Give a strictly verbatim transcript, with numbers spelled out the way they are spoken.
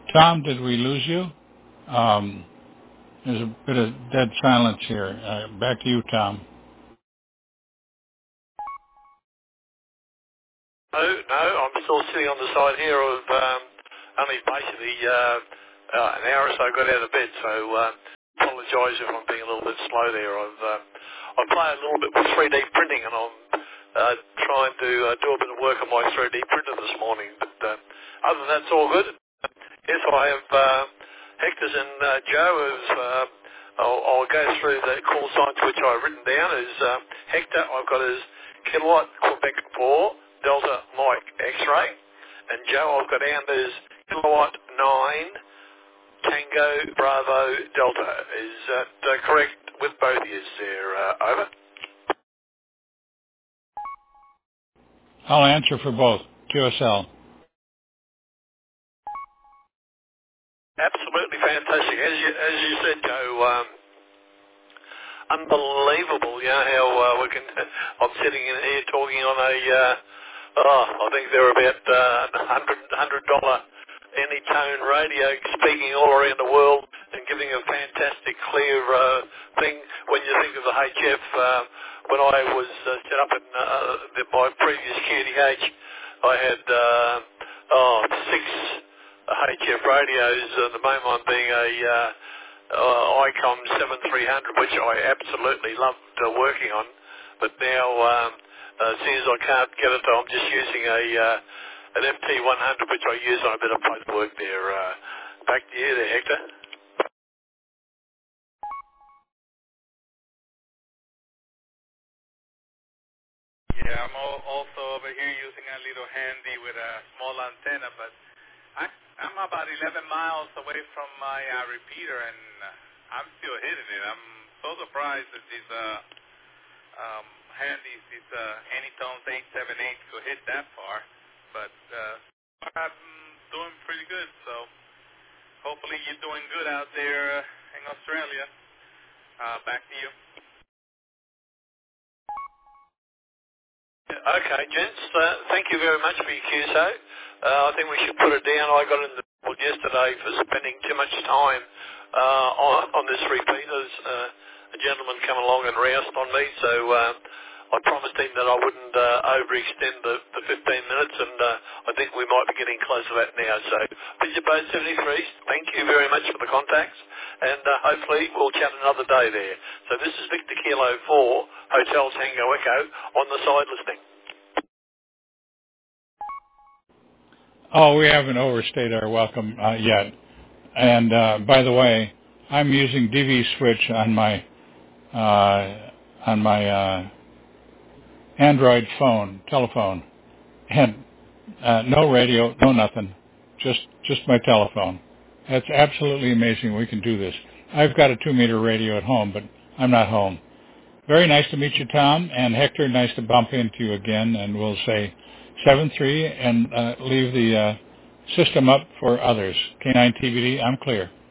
Tom, did we lose you? Um, there's a bit of dead silence here. Uh, back to you, Tom. No, no, I'm still sitting on the side here of um, only basically uh, uh, an hour or so got out of bed, so uh, apologise if I'm being a little bit slow there. I've uh, I play a little bit with three D printing, and I'm uh, trying to uh, do a bit of work on my three D printer this morning. But uh, other than that, it's all good. Yes, I have uh, Hector's and uh, Joe. Is, uh, I'll, I'll go through the call signs which I've written down. Is uh, Hector, I've got his kilowatt Quebec four Delta Mike X-ray, and Joe, I've got down as kilowatt nine Tango Bravo Delta. Is that uh, correct with both of you there? Uh, over. I'll answer for both. Q S L. Absolutely fantastic. As you as you said, Joe. Um, Unbelievable, you know, how uh, we can, I'm sitting in here talking on a, uh, oh, I think they're about uh, one hundred dollars one hundred dollars any-tone radio, speaking all around the world and giving a fantastic, clear uh, thing. When you think of the H F, uh, when I was uh, set up in uh, the, my previous Q D H, I had uh, oh, six H F radios, uh, the main one being a uh, uh, ICOM seven three hundred, which I absolutely loved uh, working on. But now, um, uh, as soon as I can't get it, I'm just using a uh, an F T one hundred, which I use on a bit of post work there. Uh, back to you there, Hector. Yeah, I'm al- also over here using a little handy with a small antenna, but I, I'm about eleven miles away from my uh, repeater, and uh, I'm still hitting it. I'm so surprised that these uh, um, handies, these uh, Anytones eight seven eight could hit that far, but uh, I'm doing pretty good, so hopefully you're doing good out there uh, in Australia. Uh, back to you. Okay, gents, uh, thank you very much for your Q S O. Uh, I think we should put it down. I got in the board yesterday for spending too much time uh, on, on this repeat. There's uh, a gentleman come along and roused on me, so uh, I promised him that I wouldn't uh, overextend the, the fifteen minutes, and uh, I think we might be getting close to that now. So, Bishop seventy-three, thank you very much for the contacts, and uh, hopefully we'll chat another day there. So this is Victor Kilo four, Hotel Tango Echo, on the side listening. Oh, we haven't overstayed our welcome uh, yet. And uh, by the way, I'm using D V switch on my uh, on my uh, Android phone, telephone, and uh, no radio, no nothing, just just my telephone. That's absolutely amazing. We can do this. I've got a two-meter radio at home, but I'm not home. Very nice to meet you, Tom, and Hector. Nice to bump into you again. And we'll say seven three and uh, leave the uh, system up for others. K nine T V D, I'm clear.